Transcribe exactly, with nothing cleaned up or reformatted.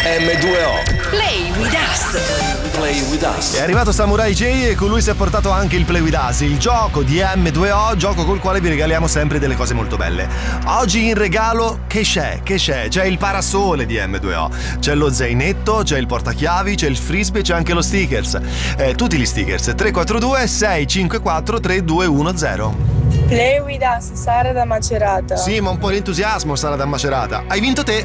emme due o. Play with us. Play with us. È arrivato Samurai J e con lui si è portato anche il Play with Us, il gioco di emme due o, gioco col quale vi regaliamo sempre delle cose molto belle. Oggi in regalo che c'è? Che c'è? C'è il parasole di emme due o, c'è lo zainetto, c'è il portachiavi, c'è il frisbee, c'è anche lo stickers. Eh, tutti gli stickers. tre quattro due sei cinque quattro tre due uno zero. Play with us, Sara da Macerata. Sì, ma un po' di entusiasmo, Sara da Macerata. Hai vinto te.